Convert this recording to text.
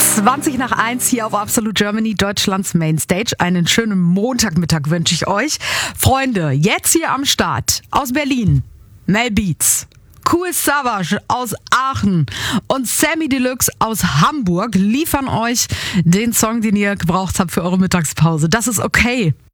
20:20 hier auf Absolute Germany, Deutschlands Mainstage. Einen schönen Montagmittag wünsche ich euch. Freunde, jetzt hier am Start aus Berlin, Mel Beats, Kool Savas aus Aachen und Sammy Deluxe aus Hamburg liefern euch den Song, den ihr gebraucht habt für eure Mittagspause. Das ist okay.